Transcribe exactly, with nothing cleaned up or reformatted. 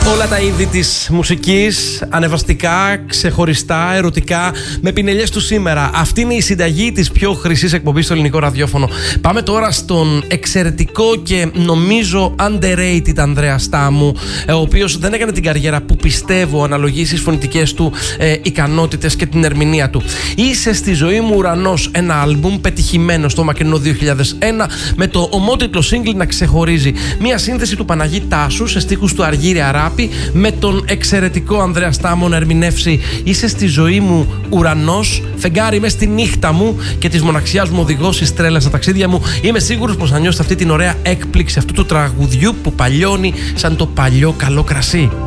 Όλα τα είδη της μουσικής, ανεβαστικά, ξεχωριστά, ερωτικά, με πινελιές του σήμερα. Αυτή είναι η συνταγή της πιο χρυσής εκπομπής στο ελληνικό ραδιόφωνο. Πάμε τώρα στον εξαιρετικό και νομίζω underrated Ανδρέα Στάμου, ο οποίος δεν έκανε την καριέρα που πιστεύω αναλογεί στις φωνητικές του ε, ικανότητες και την ερμηνεία του. Είσαι στη ζωή μου ουρανός, ένα άλμπουμ πετυχημένο στο μακρινό δύο χιλιάδες ένα, με το ομότιτλο single να ξεχωρίζει. Μια σύνθεση του Παναγί Τάσου σε στίχους του Αργύρη Αράπη, με τον εξαιρετικό Ανδρέα Στάμο να ερμηνεύσει «Είσαι στη ζωή μου ουρανός, φεγγάρι μες στη νύχτα μου και της μοναξιάς μου οδηγός εις τρέλα στα ταξίδια μου». Είμαι σίγουρος πως θα νιώσετε αυτή την ωραία έκπληξη αυτού του τραγουδιού που παλιώνει σαν το παλιό καλό κρασί.